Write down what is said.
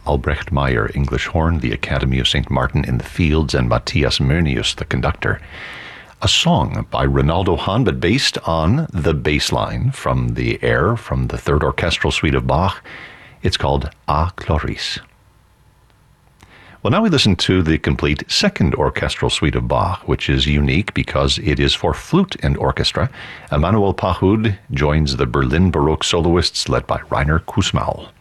Albrecht Meyer, English horn, the Academy of St. Martin in the Fields, and Matthias Mönius, the conductor. A song by Rinaldo Hahn, but based on the bass line from the air from the Third Orchestral Suite of Bach. It's called A Chloris. Well, now we listen to the complete Second Orchestral Suite of Bach, which is unique because it is for flute and orchestra. Emanuel Pahud joins the Berlin Baroque soloists led by Rainer Kussmaul.